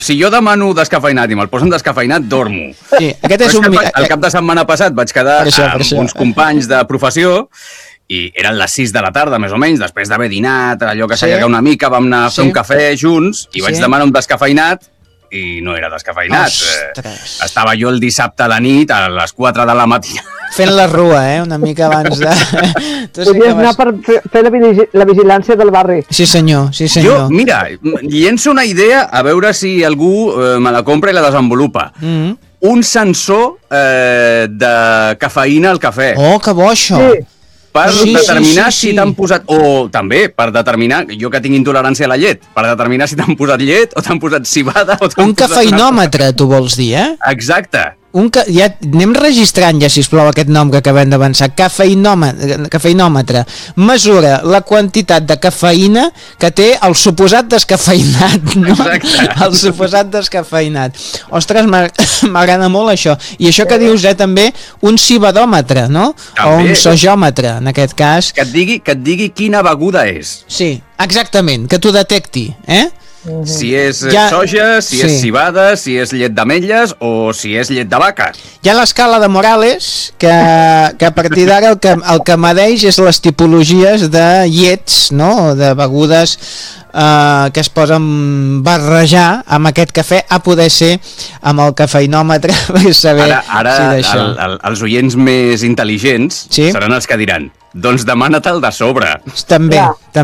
Si jo demano descafeinat i me'l posen descafeinat, dormo. Sí, aquest és El cap de setmana passat vaig quedar amb uns companys de professió i eren les 6 de la tarda, més o menys, després d'haver dinat, allò que s'allarga una mica, vam anar a fer un cafè junts i vaig demanar un descafeinat i no era descafeinat. Estava jo el dissabte a la nit, a les 4 de la matinada. Fent la rua, una mica abans de... Podies anar per fer la vigilància del barri. Sí senyor, sí senyor. Jo, mira, llenço una idea a veure si algú me la compra i la desenvolupa. Un sensor de cafeïna al cafè. Oh, que bo això! Sí. Per determinar si t'han posat... O també per determinar, jo que tinc intolerància a la llet, per determinar si t'han posat llet o t'han posat cibada o t'han posat... Un cafeinòmetre, tu vols dir, Exacte. Ja anem registrant ja, sisplau, aquest nom que acabem d'avançar. Cafeinòmetre. Mesura la quantitat de cafeïna que té el suposat descafeinat, no? Exacte. El suposat descafeinat. Ostres, m'agrada molt això. I això que dius, també, un cibadòmetre, no? També. O un sojòmetre, en aquest cas. Que et digui quina beguda és. Sí, exactament, que t'ho detecti, Si és soja, si és cibada, si és llet d'ametlles o si és llet de vaca. Hi ha l'escala de Morales, que a partir d'ara el que medeix és les tipologies de llets, no?, de begudes que es poden barrejar amb aquest cafè, a poder ser amb el cafeinòmetre per saber si d'això. Ara els oients més intel·ligents seran els que diran: doncs demana-te'l de sobre. També.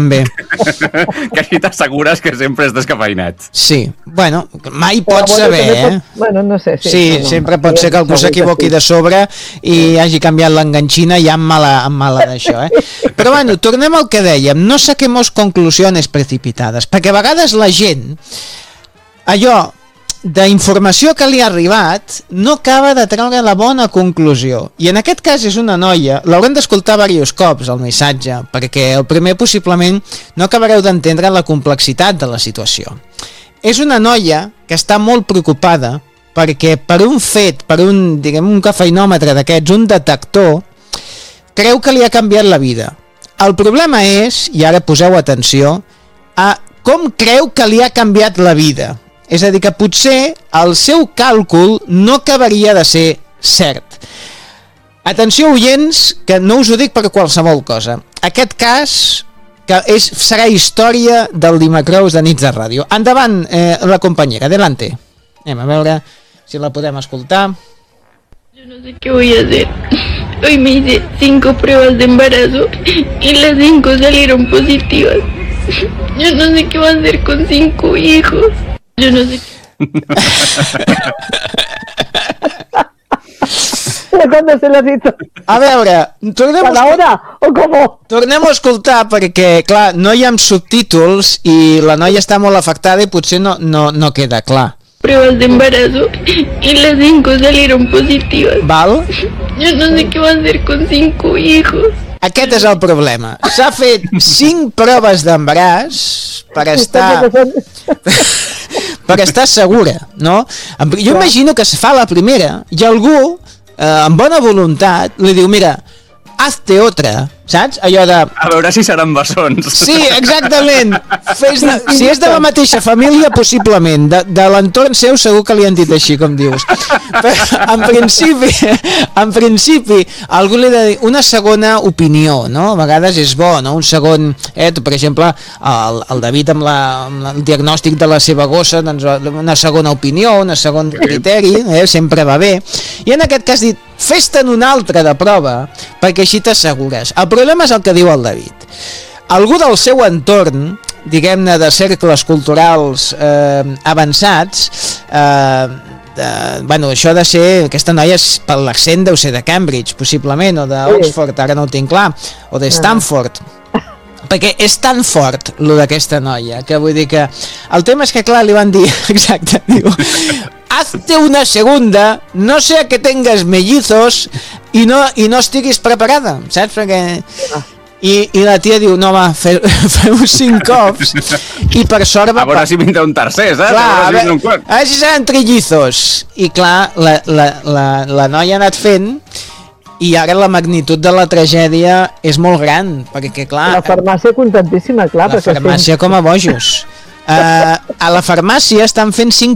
Que així t'assegures que sempre és descafeinat. Sí, bueno, mai pots saber, Bueno, no sé. Sí, sempre pot ser que algú s'equivoqui de sobre i hagi canviat l'enganxina ja amb mala d'això, Però bueno, tornem al que dèiem, no saquemos conclusiones precipitades, perquè a vegades la gent, allò d'informació que li ha arribat, no acaba de treure la bona conclusió. I en aquest cas és una noia, l'haurem d'escoltar diversos cops el missatge, perquè el primer possiblement no acabareu d'entendre la complexitat de la situació. És una noia que està molt preocupada perquè per un fet, per un cafeinòmetre d'aquests, un detector, creu que li ha canviat la vida. El problema és, i ara poseu atenció, a com creu que li ha canviat la vida. És a dir, que potser el seu càlcul no acabaria de ser cert. Atenció, oients, que no us ho dic per qualsevol cosa. Aquest cas que serà història del Dimecrous de Nits de Ràdio. Endavant, la companyera, adelante. Anem a veure si la podem escoltar. Yo no sé qué voy a hacer. Hoy me hice 5 pruebas de embarazo y las 5 salieron positivas. Yo no sé qué voy a hacer con 5 hijos. Yo no sé. ¿Cuándo se lo has dicho? A veure, ¿Cada hora o cómo? Tornem a escoltar perquè, clar, no hi ha subtítols i la noia està molt afectada i potser no queda clar. Pruebas de embarazo y las 5 salieron positivas. Val? Yo no sé qué voy a hacer con 5 hijos. Aquest és el problema. S'ha fet 5 proves d'embaràs per estar segura, no? Jo imagino que se fa la primera i algú, amb bona voluntat, li diu, mira, hazte otra, saps? Allò de... A veure si seran bessons. Sí, exactament. Si és de la mateixa família, possiblement. De l'entorn seu segur que li han dit així, com dius. Però, en principi, algú li ha de dir una segona opinió, no? A vegades és bo, no? Un segon... per exemple, el David amb el diagnòstic de la seva gossa, doncs una segona opinió, un segon criteri, sempre va bé. I en aquest cas dit, fes-te'n una altra de prova, perquè així t'assegures. El problema és el que diu el David. Algú del seu entorn, diguem-ne de cercles culturals avançats, això de ser, aquesta noia per l'accent deu ser de Cambridge, possiblement, o d'Oxford, ara no ho tinc clar, o de Stanford. Perquè és tan fort, lo d'aquesta noia, que vull dir que... El tema és que, clar, li van dir, exacte, diu... Hazte una segunda, no sea que tengas mellizos i no estiguis preparada, saps? Perquè... I la tia diu, no va, feu 5 cops i per sort va... A veure si vindrà un tercer, saps? Clar, a veure si seran trillizos. I clar, la noia ha anat fent i ara la magnitud de la tragèdia és molt gran, perquè clar... La farmàcia contentíssima, clar. La farmàcia com a bojos. A la farmàcia estan fent 5